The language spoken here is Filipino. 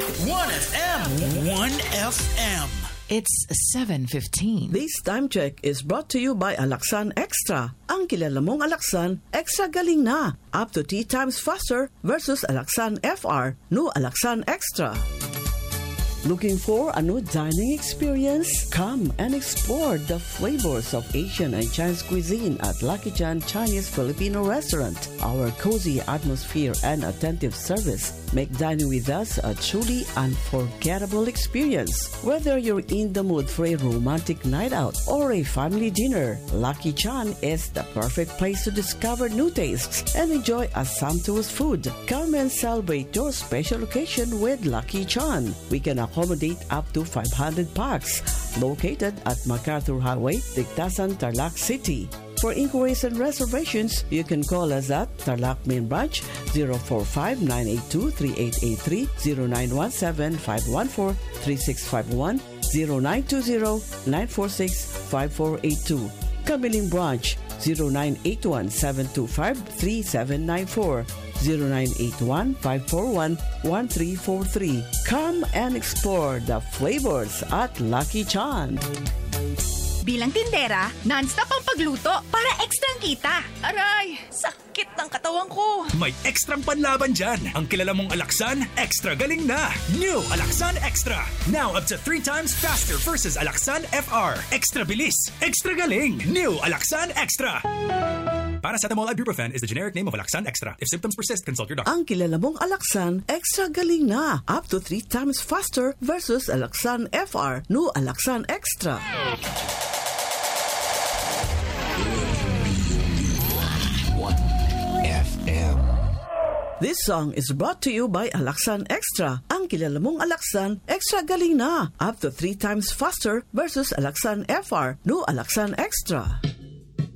1FM. 1FM. It's 7:15. This time check is brought to you by Alaxan Extra. Ang kilala mong Alaxan, extra galing na. Up to 3 times faster versus Alaxan FR. New Alaxan Extra. Looking for a new dining experience? Come and explore the flavors of Asian and Chinese cuisine at Lucky Chan Chinese Filipino Restaurant. Our cozy atmosphere and attentive service make dining with us a truly unforgettable experience. Whether you're in the mood for a romantic night out or a family dinner, Lucky Chan is the perfect place to discover new tastes and enjoy a sumptuous food. Come and celebrate your special occasion with Lucky Chan. We can accommodate up to 500 packs. Located at MacArthur Highway, Tigtasan, Tarlac City. For inquiries and reservations, you can call us at Tarlac Main Branch 045-982-3883, 0917-514-3651, 0920-946-5482. Kamiling Branch 0981-725-3794, 0981-541-1343. Come and explore the flavors at Lucky Chan. Bilang tindera, non-stop ang pagluto para extra ang kita. Aray! Sakit ng katawan ko! May ekstrang panlaban dyan. Ang kilala mong Alaxan, extra galing na. New Alaxan Extra. Now up to 3 times faster versus Alaxan FR. Extra bilis, extra galing. New Alaxan Extra. Paracetamol Ibuprofen is the generic name of Alaxan Extra. If symptoms persist, consult your doctor. Ang kilala mong Alaxan, extra galing na. Up to 3 times faster versus Alaxan FR. New Alaxan Extra. This song is brought to you by Alaxan Extra. Ang kilala mong Alaxan, extra galing na. Up to 3 times faster versus Alaxan FR. New Alaxan Extra.